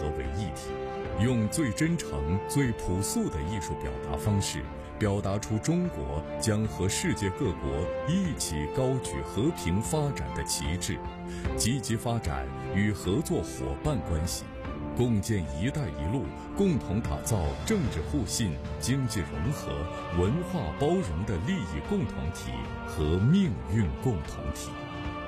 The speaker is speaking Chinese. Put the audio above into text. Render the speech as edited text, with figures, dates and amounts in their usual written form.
合为一体，用最真诚、最朴素的艺术表达方式，表达出中国将和世界各国一起高举和平发展的旗帜，积极发展与合作伙伴关系，共建“一带一路”，共同打造政治互信、经济融合、文化包容的利益共同体和命运共同体。